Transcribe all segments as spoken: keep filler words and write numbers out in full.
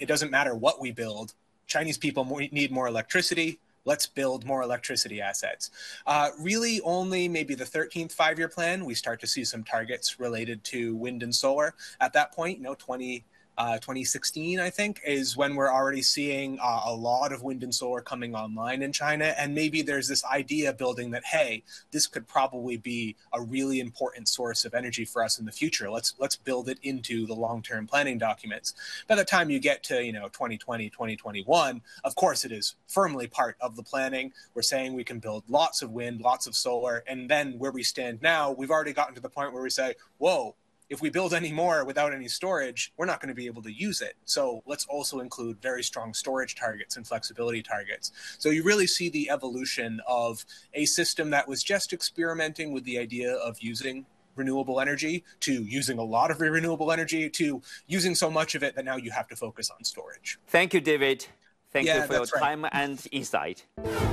It doesn't matter what we build. Chinese people need more electricity. Let's build more electricity assets. Uh, really only maybe the thirteenth five-year plan, we start to see some targets related to wind and solar. At that point, you know, twenty, uh, twenty sixteen, I think, is when we're already seeing uh, a lot of wind and solar coming online in China. And maybe there's this idea building that, hey, this could probably be a really important source of energy for us in the future. Let's let's build it into the long-term planning documents. By the time you get to, you know, twenty twenty, twenty twenty-one, of course it is firmly part of the planning. We're saying we can build lots of wind, lots of solar. And then where we stand now, we've already gotten to the point where we say, whoa, if we build any more without any storage, we're not going to be able to use it. So let's also include very strong storage targets and flexibility targets. So you really see the evolution of a system that was just experimenting with the idea of using renewable energy to using a lot of renewable energy to using so much of it that now you have to focus on storage. Thank you, David. Thank yeah, you for your right. time and insight.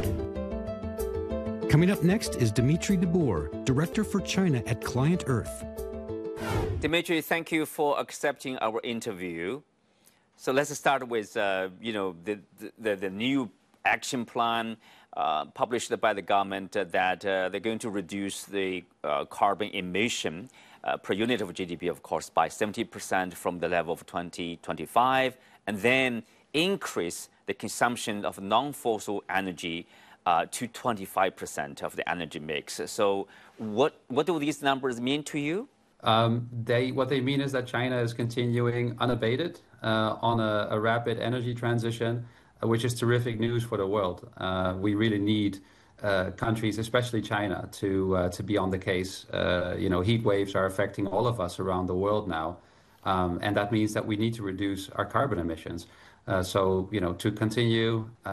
Coming up next is Dimitri de Boer, Director for China at Client Earth. Dimitri, thank you for accepting our interview. So let's start with, uh, you know, the, the, the new action plan uh, published by the government uh, that uh, they're going to reduce the uh, carbon emission uh, per unit of G D P, of course, by seventy percent from the level of twenty twenty-five, and then increase the consumption of non-fossil energy uh, to twenty-five percent of the energy mix. So what, what do these numbers mean to you? Um, they, what they mean is that China is continuing unabated uh, on a, a rapid energy transition, uh, which is terrific news for the world. Uh, we really need uh, countries, especially China, to uh, to be on the case. Uh, you know, heat waves are affecting all of us around the world now, um, and that means that we need to reduce our carbon emissions. Uh, so, you know, to continue uh,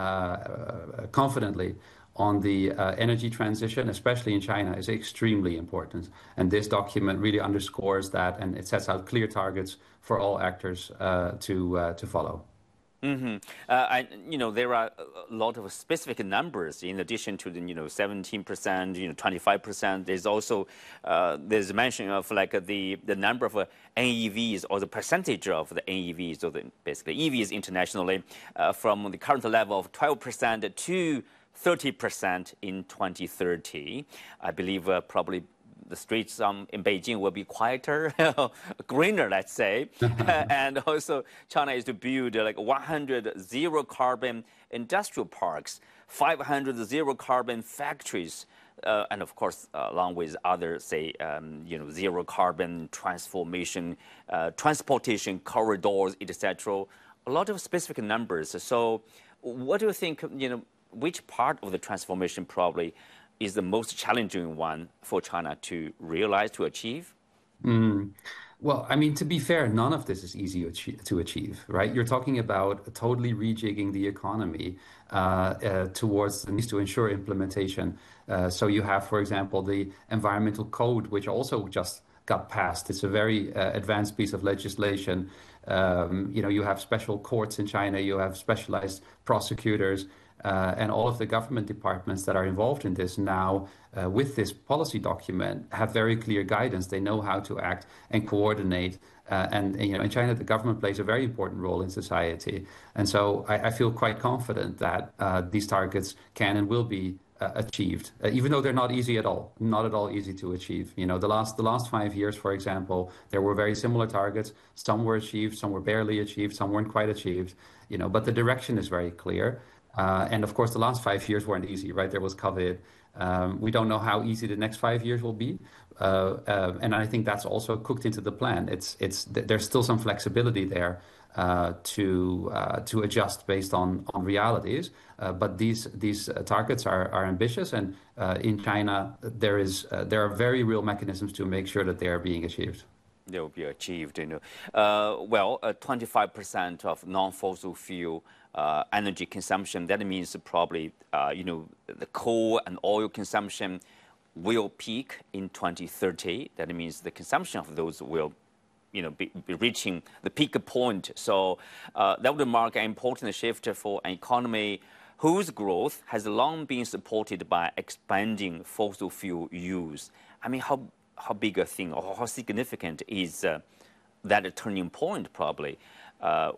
uh, confidently on the uh, energy transition, especially in China, is extremely important. And this document really underscores that, and it sets out clear targets for all actors uh, to uh, to follow. Mm-hmm. uh, I, you know, there are a lot of specific numbers in addition to the, you know, seventeen percent, you know, twenty-five percent. There's also, uh, there's mention of like uh, the, the number of uh, N E Vs or the percentage of the N E Vs, or the, basically E Vs internationally, uh, from the current level of twelve percent to thirty percent in twenty thirty. I believe uh, probably the streets um, in Beijing will be quieter, greener, let's say. And also, China is to build uh, like one hundred zero carbon industrial parks, five hundred zero carbon factories, uh, and of course, uh, along with other, say, um, you know, zero carbon transformation, uh, transportation corridors, et cetera. A lot of specific numbers. So, what do you think? You know, which part of the transformation probably is the most challenging one for China to realize, to achieve? Mm. Well, I mean, to be fair, none of this is easy to achieve, right? You're talking about totally rejigging the economy uh, uh, towards the needs to ensure implementation. Uh, so you have, for example, the environmental code, which also just got passed. It's a very uh, advanced piece of legislation. Um, you know, you have special courts in China, you have specialized prosecutors, Uh, and all of the government departments that are involved in this now, uh, with this policy document, have very clear guidance. They know how to act and coordinate. Uh, and, and, you know, in China, the government plays a very important role in society. And so I, I feel quite confident that uh, these targets can and will be uh, achieved, uh, even though they're not easy at all, not at all easy to achieve. You know, the last the last five years, for example, there were very similar targets. Some were achieved, some were barely achieved, some weren't quite achieved. You know, but the direction is very clear. Uh, and of course, the last five years weren't easy, right? There was COVID. Um, we don't know how easy the next five years will be. Uh, uh, and I think that's also cooked into the plan. It's, it's, there's still some flexibility there uh, to, uh, to adjust based on, on realities. Uh, but these, these uh, targets are, are ambitious. And uh, in China, there, is, uh, there are very real mechanisms to make sure that they are being achieved. They will be achieved, you know. Uh, well, uh, twenty-five percent of non-fossil fuel uh, energy consumption, that means probably, uh, you know, the coal and oil consumption will peak in twenty thirty. That means the consumption of those will, you know, be, be reaching the peak point. So uh, that would mark an important shift for an economy whose growth has long been supported by expanding fossil fuel use. I mean, how how big a thing or how significant is uh, that a turning point probably uh,